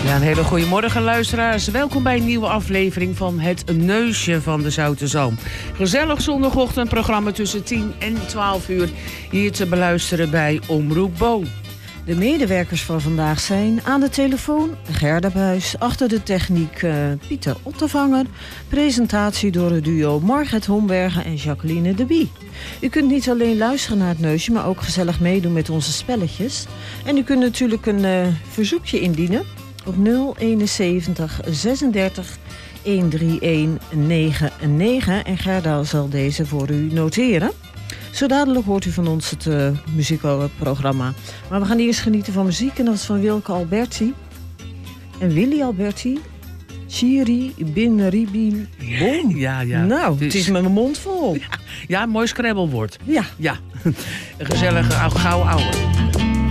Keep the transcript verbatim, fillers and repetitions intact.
Ja, een hele goede morgen, luisteraars. Welkom bij een nieuwe aflevering van Het Neusje van de Zoute Zalm. Gezellig zondagochtendprogramma tussen tien en twaalf uur. Hier te beluisteren bij Omroep Boon. De medewerkers van vandaag zijn aan de telefoon Gerda Buijs, achter de techniek uh, Pieter Ottervanger. Presentatie door het duo Margret Hombergen en Jacqueline de Bie. U kunt niet alleen luisteren naar Het Neusje, maar ook gezellig meedoen met onze spelletjes. En u kunt natuurlijk een uh, verzoekje indienen op nul eenenzeventig zesendertig honderdeenennegentig negen. En Gerda zal deze voor u noteren. Zo dadelijk hoort u van ons het uh, muziekprogramma. Maar we gaan eerst genieten van muziek en dat is van Wilke Alberti. En Willy Alberti. Chiri bin ribim bom. Ja, ja. Nou, dus... het is met mijn mond vol. Ja, ja, mooi scrabblewoord. Ja. Ja, een gezellige gauw ouwe.